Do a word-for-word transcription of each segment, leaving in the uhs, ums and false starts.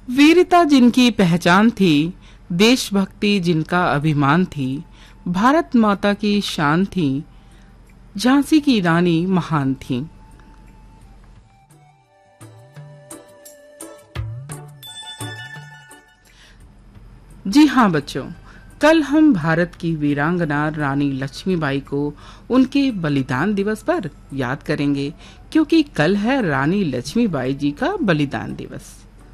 वीरता जिनकी पहचान थी, देशभक्ति जिनका अभिमान थी, भारत माता की शान थी, झांसी की रानी महान थी। जी हाँ बच्चों, कल हम भारत की वीरांगना रानी लक्ष्मीबाई को उनके बलिदान दिवस पर याद करेंगे, क्योंकि कल है रानी लक्ष्मीबाई जी का बलिदान दिवस।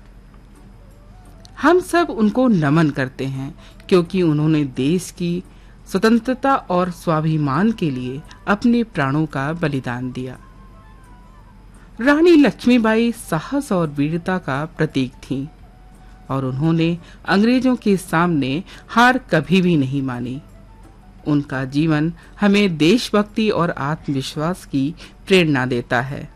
हम सब उनको नमन करते हैं, क्योंकि उन्होंने देश की स्वतंत्रता और स्वाभिमान के लिए अपने प्राणों का बलिदान दिया। रानी लक्ष्मीबाई साहस और वीरता का प्रतीक थीं, और उन्होंने अंग्रेजों के सामने हार कभी भी नहीं मानी। उनका जीवन हमें देशभक्ति और आत्मविश्वास की प्रेरणा देता है।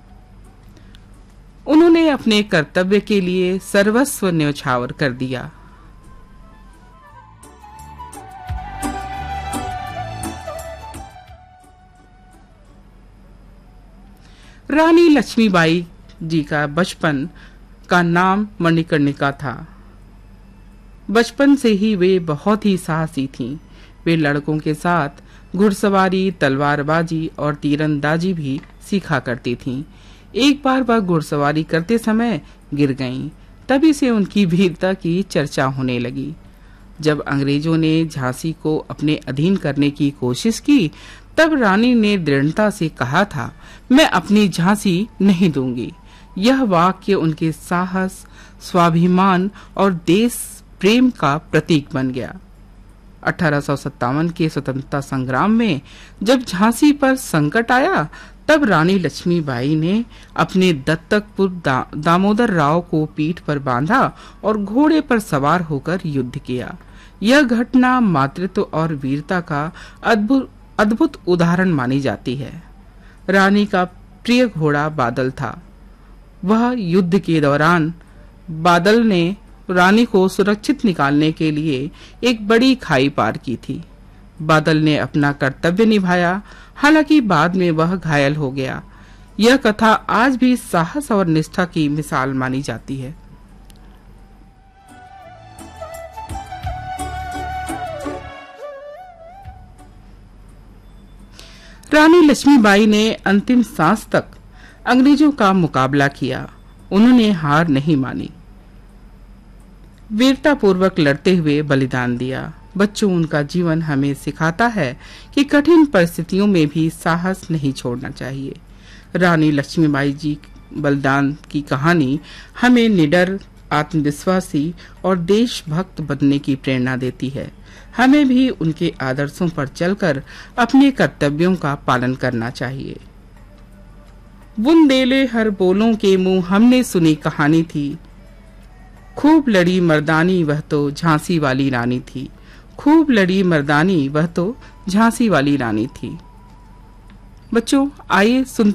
उन्होंने अपने कर्तव्य के लिए सर्वस्व न्यौछावर कर दिया। रानी लक्ष्मीबाई जी का बचपन का नाम मणिकर्णिका था। बचपन से ही वे बहुत ही साहसी थीं। वे लड़कों के साथ घुड़सवारी, तलवारबाजी और तीरंदाजी भी सीखा करती थीं। एक बार वह घुड़सवारी करते समय गिर गईं। तभी से उनकी वीरता की चर्चा होने लगी। जब अंग्रेजों ने झांसी को अपने अधीन करने की कोशिश की, तब रानी ने दृढ़ता से कहा था, मैं अपनी झांसी नहीं दूंगी। यह वाक्य उनके साहस, स्वाभिमान और देश प्रेम का प्रतीक बन गया। अठारह सौ सत्तावन के स्वतंत्रता संग्राम में जब झांसी पर संकट आया, तब रानी लक्ष्मीबाई ने अपने दत्तक पुत्र दा, दामोदर राव को पीठ पर बांधा और घोड़े पर सवार होकर युद्ध किया। यह घटना मातृत्व और वीरता का अद्भुत अद्भुत उदाहरण मानी जाती है। रानी का प्रिय घोड़ा बादल था। वह युद्ध के दौरान बादल ने रानी को सुरक्षित निकालने के लिए एक बड़ी खाई पार की थी। बादल ने अपना कर्तव्य निभाया, हालांकि बाद में वह घायल हो गया। यह कथा आज भी साहस और निष्ठा की मिसाल मानी जाती है। रानी लक्ष्मीबाई ने अंतिम सांस तक अंग्रेजों का मुकाबला किया। उन्होंने हार नहीं मानी, वीरता पूर्वक लड़ते हुए बलिदान दिया। बच्चों, उनका जीवन हमें सिखाता है कि कठिन परिस्थितियों में भी साहस नहीं छोड़ना चाहिए। रानी लक्ष्मीबाई जी बलिदान की कहानी हमें निडर, आत्मविश्वासी और देशभक्त बनने की प्रेरणा देती है। हमें भी उनके आदर्शों पर चलकर अपने कर्तव्यों का पालन करना चाहिए। बुंदेले हर बोलों के मुंह हमने सुनी कहानी थी, खूब लड़ी मर्दानी वह तो झांसी वाली रानी थी। खूब लड़ी मर्दानी वह तो झांसी वाली रानी थी। बच्चों, आइए सुन